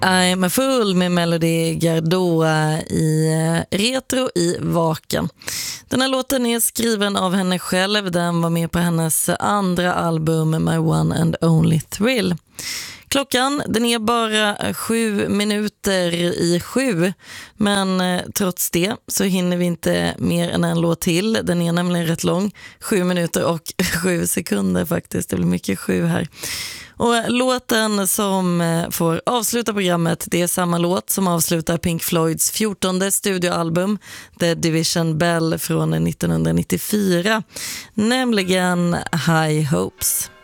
I'm a fool med Melody Gardot i Retro i Vaken. Den här låten är skriven av henne själv. Den var med på hennes andra album My One and Only Thrill. Klockan, den är bara 7 minuter i 7, men trots det så hinner vi inte mer än en låt till. Den är nämligen rätt lång, 7 minuter och 7 sekunder faktiskt. Det blir mycket 7 här. Och låten som får avsluta programmet, det är samma låt som avslutar Pink Floyds 14:e studioalbum The Division Bell från 1994, nämligen High Hopes.